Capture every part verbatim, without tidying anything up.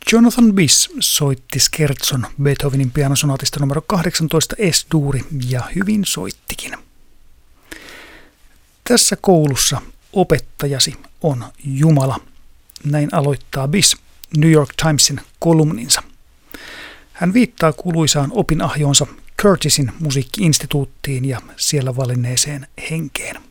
Jonathan Biss soitti scherzon Beethovenin pianosonaatista numero kahdeksantoista Es-duuri ja hyvin soittikin. Tässä koulussa opettajasi on Jumala. Näin aloittaa Biss New York Timesin kolumninsa. Hän viittaa kuuluisaan opinahjoonsa Curtisin musiikki-instituuttiin ja siellä valinneeseen henkeen.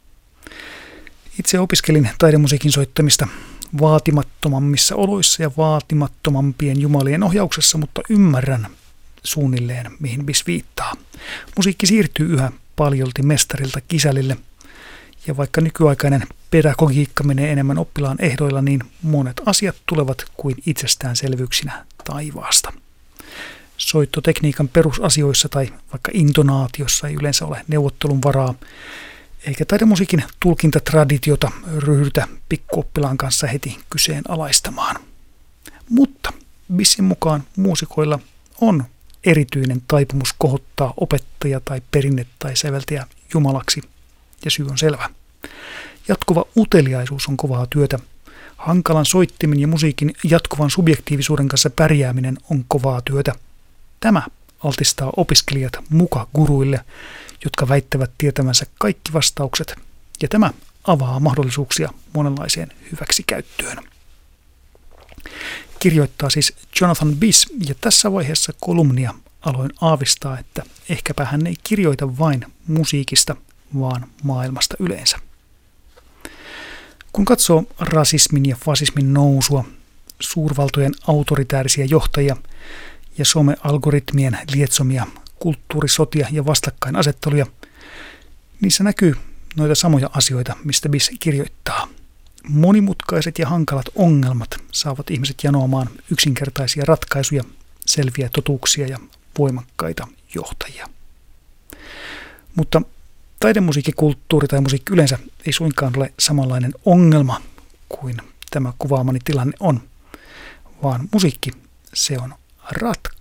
Itse opiskelin taidemusiikin soittamista vaatimattomammissa oloissa ja vaatimattomampien jumalien ohjauksessa, mutta ymmärrän suunnilleen, mihin Biss viittaa. Musiikki siirtyy yhä paljolti mestarilta kisälille, ja vaikka nykyaikainen pedagogiikka menee enemmän oppilaan ehdoilla, niin monet asiat tulevat kuin itsestäänselvyyksinä taivaasta. Soittotekniikan perusasioissa tai vaikka intonaatiossa ei yleensä ole neuvottelun varaa, eikä taidemusiikin tulkintatraditiota ryhdytä pikkuoppilaan kanssa heti kyseenalaistamaan. Mutta Bissin mukaan muusikoilla on erityinen taipumus kohottaa opettaja tai perinne tai säveltäjä jumalaksi, ja syy on selvä. Jatkuva uteliaisuus on kovaa työtä. Hankalan soittimen ja musiikin jatkuvan subjektiivisuuden kanssa pärjääminen on kovaa työtä. Tämä altistaa opiskelijat muka-guruille, jotka väittävät tietämänsä kaikki vastaukset, ja tämä avaa mahdollisuuksia monenlaiseen hyväksikäyttöön. Kirjoittaa siis Jonathan Biss, ja tässä vaiheessa kolumnia aloin aavistaa, että ehkäpä hän ei kirjoita vain musiikista, vaan maailmasta yleensä. Kun katsoo rasismin ja fasismin nousua, suurvaltojen autoritäärisiä johtajia ja some-algoritmien lietsomia kulttuurisotia ja vastakkainasetteluja, niissä näkyy noita samoja asioita, mistä Biss kirjoittaa. Monimutkaiset ja hankalat ongelmat saavat ihmiset janoamaan yksinkertaisia ratkaisuja, selviä totuuksia ja voimakkaita johtajia. Mutta taidemusiikkikulttuuri tai musiikki yleensä ei suinkaan ole samanlainen ongelma kuin tämä kuvaamani tilanne on, vaan musiikki, se on ratkaisu.